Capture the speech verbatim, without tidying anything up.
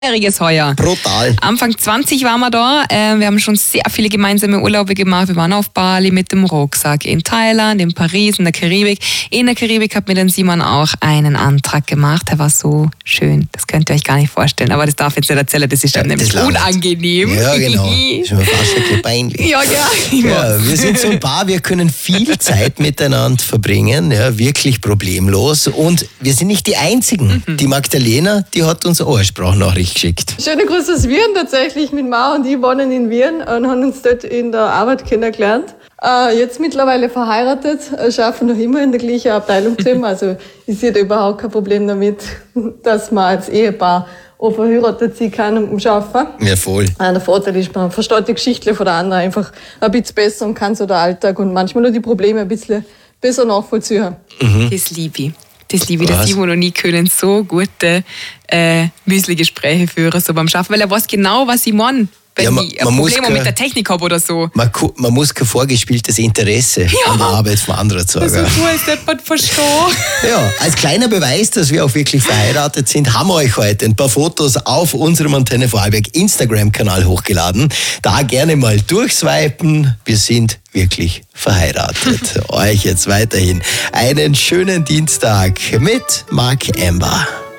Jähriges heuer. Brutal. Anfang zwanzig waren wir da. Äh, wir haben schon sehr viele gemeinsame Urlaube gemacht. Wir waren auf Bali mit dem Rucksack, in Thailand, in Paris, in der Karibik. In der Karibik hat mir dann Simon auch einen Antrag gemacht. Der war so schön. Das könnt ihr euch gar nicht vorstellen. Aber das darf ich jetzt nicht erzählen. Das ist dann ja, nämlich unangenehm. Ja, genau. Das ist mir fast ein bisschen peinlich. Ja, ja. Ja, wir sind so ein Paar, wir können viel Zeit miteinander verbringen. Ja, wirklich problemlos. Und wir sind nicht die Einzigen. Mhm. Die Magdalena, die hat uns auch eine Sprachnachricht geschickt. Schöne Grüße aus Wien tatsächlich. Mit Mao und ich wohnen in Wien und haben uns dort in der Arbeit kennengelernt. Äh, jetzt mittlerweile verheiratet, schaffen noch immer in der gleichen Abteilung zusammen. Also ich sehe da überhaupt kein Problem damit, dass man als Ehepaar auch verheiratet sein kann und arbeiten. Ja, voll. Äh, der Vorteil ist, man versteht die Geschichte von der anderen einfach ein bisschen besser und kann so den Alltag und manchmal nur die Probleme ein bisschen besser nachvollziehen. Mhm. Das liebe ich. Das liebe ich, dass Simon und ich können so gute äh, Müsli-Gespräche führen, so beim Schaffen, weil er weiß genau, was ich meine, wenn ja, man, ich ein Problem kein, mit der Technik habe oder so. Man, man muss kein vorgespieltes Interesse ja. an der Arbeit von anderen zeigen. Das ist so, als jemand verstehen. Ja, als kleiner Beweis, dass wir auch wirklich verheiratet sind, haben wir euch heute ein paar Fotos auf unserem Antenne Vorarlberg Instagram-Kanal hochgeladen. Da gerne mal durchswipen. Wir sind wirklich verheiratet. Euch jetzt weiterhin einen schönen Dienstag mit Marc Ember.